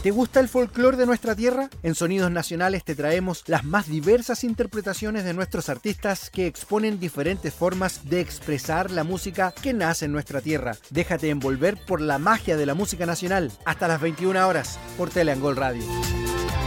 ¿Te gusta el folclore de nuestra tierra? En Sonidos Nacionales te traemos las más diversas interpretaciones de nuestros artistas que exponen diferentes formas de expresar la música que nace en nuestra tierra. Déjate envolver por la magia de la música nacional. Hasta las 21 horas por Teleangol Radio.